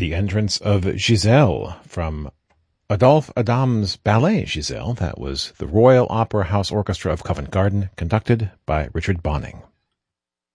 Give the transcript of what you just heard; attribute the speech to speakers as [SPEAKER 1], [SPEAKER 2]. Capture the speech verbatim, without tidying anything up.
[SPEAKER 1] the entrance of Giselle from Adolphe Adam's ballet Giselle. That was the Royal Opera House Orchestra of Covent Garden, conducted by Richard Bonning.